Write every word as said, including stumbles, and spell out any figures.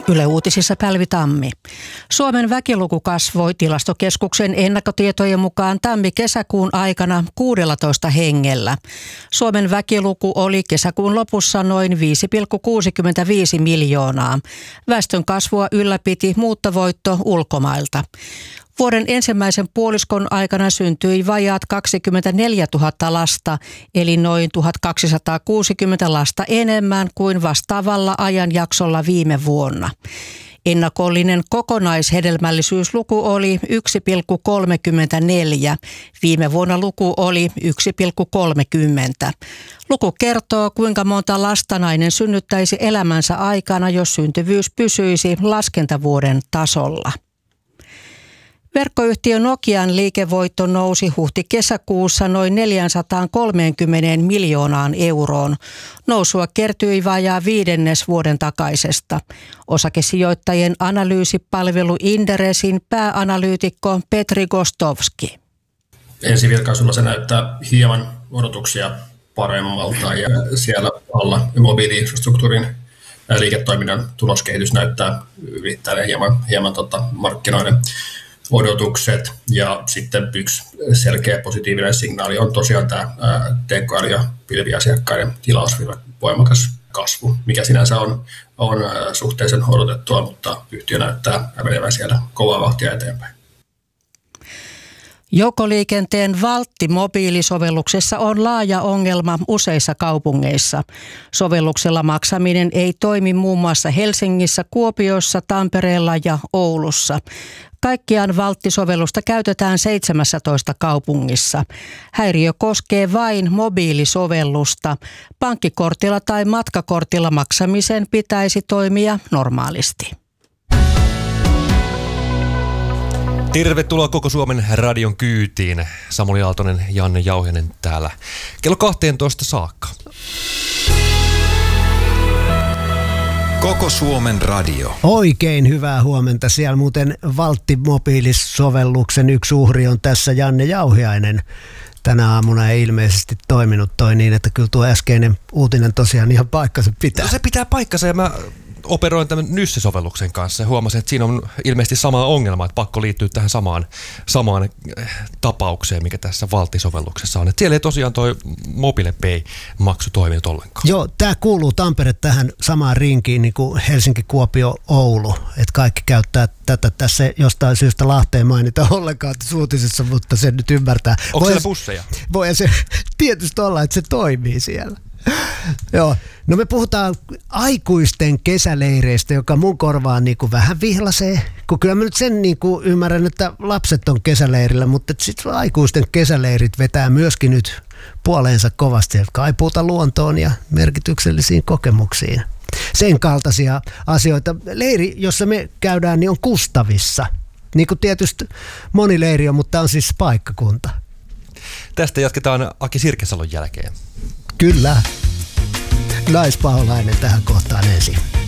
Yle Uutisissa Pälvi Tammi. Suomen väkiluku kasvoi Tilastokeskuksen ennakkotietojen mukaan tammi-kesäkuun aikana kuusitoista hengellä. Suomen väkiluku oli kesäkuun lopussa noin viisi pilkku kuusikymmentäviisi miljoonaa. Väestön kasvua ylläpiti muuttovoitto ulkomailta. Vuoden ensimmäisen puoliskon aikana syntyi vajaat kaksikymmentäneljätuhatta lasta, eli noin tuhatkaksisataakuusikymmentä lasta enemmän kuin vastaavalla ajanjaksolla viime vuonna. Ennakollinen kokonaishedelmällisyysluku oli yksi pilkku kolmekymmentäneljä. Viime vuonna luku oli yksi pilkku kolmekymmentä. Luku kertoo, kuinka monta lasta nainen synnyttäisi elämänsä aikana, jos syntyvyys pysyisi laskentavuoden tasolla. Verkkoyhtiö Nokian liikevoitto nousi huhti-kesäkuussa noin neljäsataakolmekymmentä miljoonaan euroon. Nousua kertyi vajaa viidennes vuoden takaisesta. Osakesijoittajien analyysipalvelu Inderesin pääanalyytikko Petri Gostovski. Ensivirkaisulla se näyttää hieman odotuksia paremmalta ja siellä alla mobiili-infrastruktuurin liiketoiminnan tuloskehitys näyttää ylittäneen hieman, hieman tota markkinoiden odotukset, ja sitten yksi selkeä positiivinen signaali on tosiaan tämä tekoäly- ja pilviasiakkaiden tilausvirran voimakas kasvu, mikä sinänsä on, on suhteellisen odotettua, mutta yhtiö näyttää menevän siellä kovaa vauhtia eteenpäin. Joukkoliikenteen Valtti-mobiilisovelluksessa on laaja ongelma useissa kaupungeissa. Sovelluksella maksaminen ei toimi muun muassa Helsingissä, Kuopiossa, Tampereella ja Oulussa. Kaikkiaan Valtti-sovellusta käytetään seitsemässätoista kaupungissa. Häiriö koskee vain mobiilisovellusta. Pankkikortilla tai matkakortilla maksamisen pitäisi toimia normaalisti. Tervetuloa koko Suomen radion kyytiin. Samuli Aaltonen, Janne Jauhiainen täällä. Kello kaksitoista saakka. Koko Suomen radio. Oikein hyvää huomenta. Siellä muuten Valtti-mobiilisovelluksen yksi uhri on tässä Janne Jauhiainen. Tänä aamuna ei ilmeisesti toiminut toi niin, että kyllä tuo äskeinen uutinen tosiaan ihan paikkansa pitää. No se pitää paikkansa ja mä operoin tämän Nysse-sovelluksen kanssa ja huomasin, että siinä on ilmeisesti sama ongelma, että pakko liittyä tähän samaan, samaan tapaukseen, mikä tässä Valtti-sovelluksessa on. Että siellä ei tosiaan toi Mobile Pay-maksu toiminut ollenkaan. Joo, tämä kuuluu Tampere tähän samaan rinkiin niin kuin Helsinki, Kuopio, Oulu. Että kaikki käyttää tätä. Tässä jostain syystä Lahteen mainita ollenkaan uutisessa, mutta se nyt ymmärtää. Onko siellä busseja? Voi se tietysti olla, että se toimii siellä. Joo, no me puhutaan aikuisten kesäleireistä, joka mun korvaan niin kuin vähän vihlasee, kun kyllä mä nyt sen niin kuin ymmärrän, että lapset on kesäleirillä, mutta sitten aikuisten kesäleirit vetää myöskin nyt puoleensa kovasti, jotka kaipuuta luontoon ja merkityksellisiin kokemuksiin. Sen kaltaisia asioita. Leiri, jossa me käydään, niin on Kustavissa. Niin kuin tietysti moni leiri on, mutta on siis paikkakunta. Tästä jatketaan Aki Sirkesalon jälkeen. Kyllä. Naispaholainen tähän kohtaan ensin.